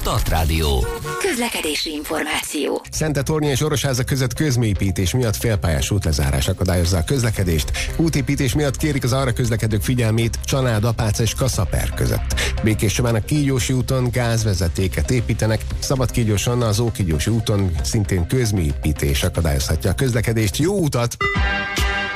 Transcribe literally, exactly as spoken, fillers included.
Start Rádió. Közlekedési információ. Szente-Tornya és Orosháza között közműépítés miatt félpályás útlezárás akadályozza a közlekedést. Útépítés miatt kérik az arra közlekedők figyelmét Csanád, Apáca és Kaszaper között. Békés-Csabán a Kígyósi úton gázvezetéket építenek, Szabadkígyóson az Ókígyósi úton szintén közműépítés akadályozhatja a közlekedést. Jó utat!